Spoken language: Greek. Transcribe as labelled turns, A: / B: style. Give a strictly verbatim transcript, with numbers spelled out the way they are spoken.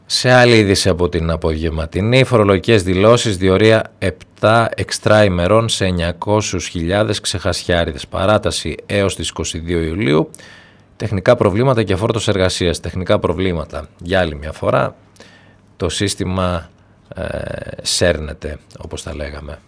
A: Σε άλλη είδηση από την απογευματινή, φορολογικές δηλώσεις, διορία επτά εξτρά ημερών σε εννιακόσιες χιλιάδες ξεχασιάριδες. Παράταση έως τις είκοσι δύο Ιουλίου. Τεχνικά προβλήματα και φόρτος εργασίας. Τεχνικά προβλήματα. Για άλλη μια φορά το σύστημα ε, σέρνεται, όπως τα λέγαμε.